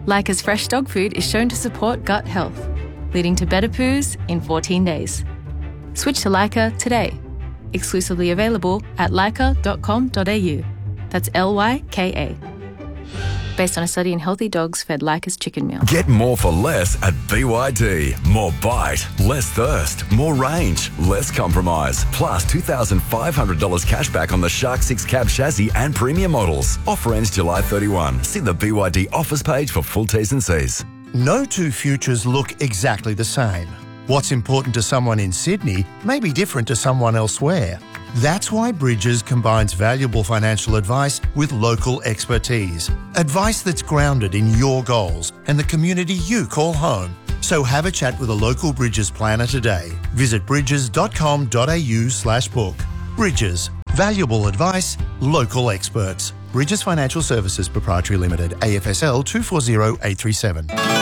Leica's fresh dog food is shown to support gut health, leading to better poos in 14 days. Switch to Leica today. Exclusively available at leica.com.au. That's Lyka. Based on a study in healthy dogs fed Leica's chicken meal. Get more for less at BYD. More bite, less thirst, more range, less compromise. Plus $2,500 cash back on the Shark 6 cab chassis and premium models. Offer ends July 31. See the BYD offers page for full T's and C's. No two futures look exactly the same. What's important to someone in Sydney may be different to someone elsewhere. That's why Bridges combines valuable financial advice with local expertise. Advice that's grounded in your goals and the community you call home. So have a chat with a local Bridges planner today. Visit bridges.com.au/book. Bridges. Valuable advice, local experts. Bridges Financial Services Proprietary Limited, AFSL 240837.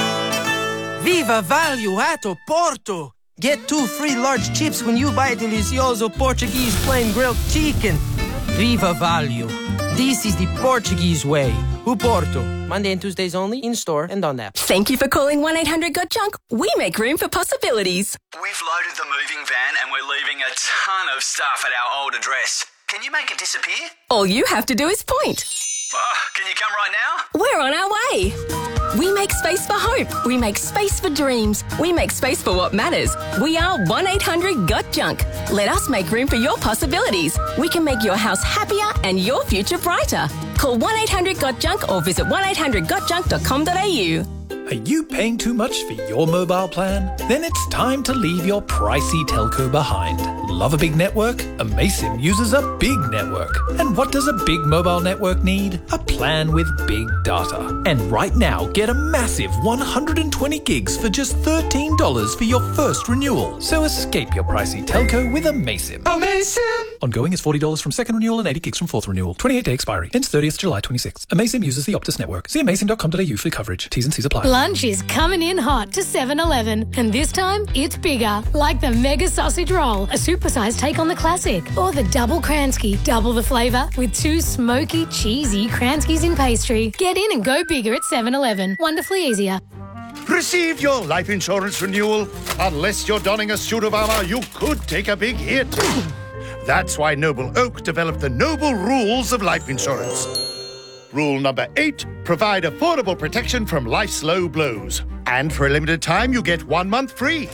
Viva Value at Porto! Get 2 free large chips when you buy Delicioso Portuguese plain grilled chicken. Viva Value. This is the Portuguese way. O Porto. Monday and Tuesdays only, in-store and on app. Thank you for calling 1-800-GOT-JUNK. We make room for possibilities. We've loaded the moving van and we're leaving a ton of stuff at our old address. Can you make it disappear? All you have to do is point. Can you come right now? We're on our way. We make space for hope. We make space for dreams. We make space for what matters. We are 1-800-GOT-JUNK. Let us make room for your possibilities. We can make your house happier and your future brighter. Call 1-800-GOT-JUNK or visit 1-800-GOT-JUNK.com.au. Are you paying too much for your mobile plan? Then it's time to leave your pricey telco behind. Love a big network? Amaysim uses a big network. And what does a big mobile network need? A plan with big data. And right now, get a massive 120 gigs for just $13 for your first renewal. So escape your pricey telco with Amaysim. Amaysim! Ongoing is $40 from second renewal and 80 gigs from fourth renewal. 28-day expiry. Ends 30th July 26. Amaysim uses the Optus network. See amaysim.com.au for coverage. T's and C's apply. Lunch is coming in hot to 7-Eleven, and this time it's bigger, like the Mega Sausage Roll, a supersized take on the classic, or the Double Kransky, double the flavour with 2 smoky, cheesy Kranskys in pastry. Get in and go bigger at 7-Eleven. Wonderfully easier. Received your life insurance renewal? Unless you're donning a suit of armour, you could take a big hit. That's why Noble Oak developed the Noble Rules of Life Insurance. Rule number 8, provide affordable protection from life's low blows. And for a limited time, you get 1 month free.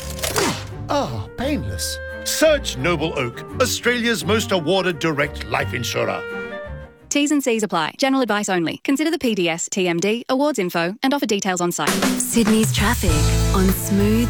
Painless. Search Noble Oak, Australia's most awarded direct life insurer. T's and C's apply. General advice only. Consider the PDS, TMD, awards info and offer details on site. Sydney's traffic on Smooth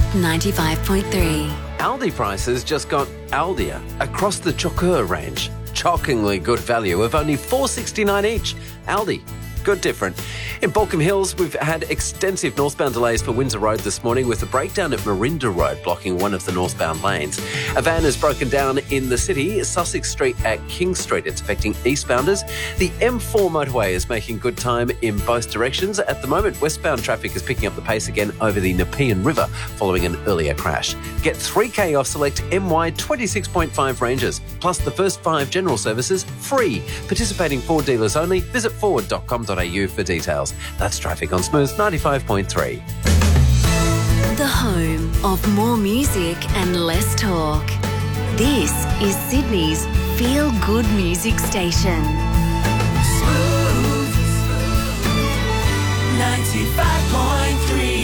95.3. Aldi prices just got Aldier across the Chokur range. Shockingly good value of only $4.69 each. Aldi. Good different. In Balcombe Hills, we've had extensive northbound delays for Windsor Road this morning with a breakdown at Marinda Road blocking one of the northbound lanes. A van has broken down in the city, Sussex Street at King Street. It's affecting eastbounders. The M4 motorway is making good time in both directions. At the moment, westbound traffic is picking up the pace again over the Nepean River following an earlier crash. Get 3K off select MY 26.5 ranges, plus the first 5 general services free. Participating Ford dealers only. Visit Ford.com.au for details. That's traffic on Smooth 95.3. The home of more music and less talk. This is Sydney's feel-good music station. Smooth 95.3.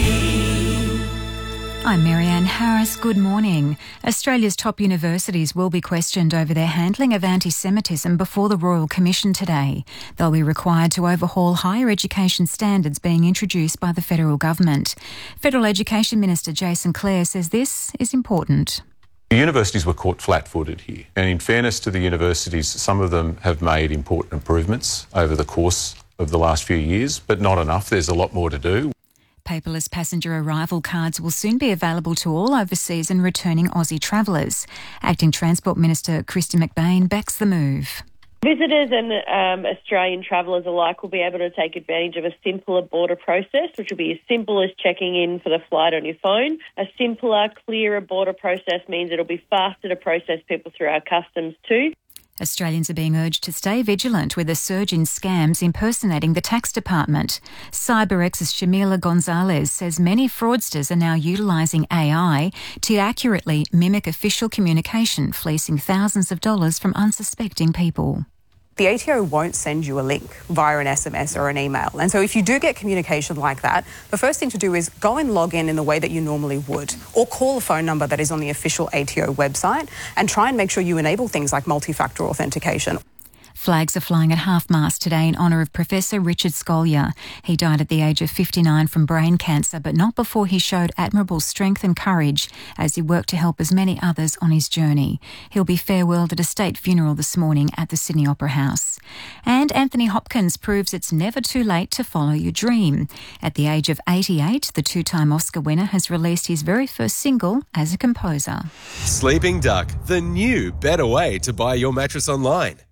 I'm Marianne Harris. Good morning. Australia's top universities will be questioned over their handling of anti-Semitism before the Royal Commission today. They'll be required to overhaul higher education standards being introduced by the federal government. Federal Education Minister Jason Clare says this is important. The universities were caught flat-footed here, and in fairness to the universities, some of them have made important improvements over the course of the last few years, but not enough. There's a lot more to do. Paperless passenger arrival cards will soon be available to all overseas and returning Aussie travellers. Acting Transport Minister Kristy McBain backs the move. Visitors and Australian travellers alike will be able to take advantage of a simpler border process, which will be as simple as checking in for the flight on your phone. A simpler, clearer border process means it'll be faster to process people through our customs too. Australians are being urged to stay vigilant with a surge in scams impersonating the tax department. CyberX's Shamila Gonzalez says many fraudsters are now utilising AI to accurately mimic official communication, fleecing thousands of dollars from unsuspecting people. The ATO won't send you a link via an SMS or an email. And so if you do get communication like that, the first thing to do is go and log in the way that you normally would, or call a phone number that is on the official ATO website and try and make sure you enable things like multi-factor authentication. Flags are flying at half-mast today in honour of Professor Richard Scolyer. He died at the age of 59 from brain cancer, but not before he showed admirable strength and courage as he worked to help as many others on his journey. He'll be farewelled at a state funeral this morning at the Sydney Opera House. And Anthony Hopkins proves it's never too late to follow your dream. At the age of 88, the two-time Oscar winner has released his very first single as a composer. Sleeping Duck, the new, better way to buy your mattress online.